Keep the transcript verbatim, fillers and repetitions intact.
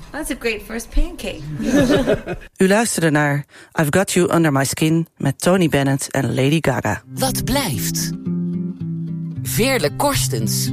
That's a great first pancake. U luisterde naar I've Got You Under My Skin met Tony Bennett en Lady Gaga. Wat blijft? Veerle Korstens.